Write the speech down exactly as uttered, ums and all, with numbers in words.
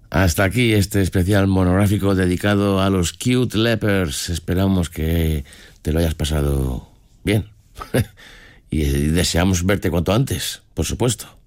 Hasta aquí este especial monográfico dedicado a los Cute Lepers. Esperamos que te lo hayas pasado bien. Y deseamos verte cuanto antes, por supuesto.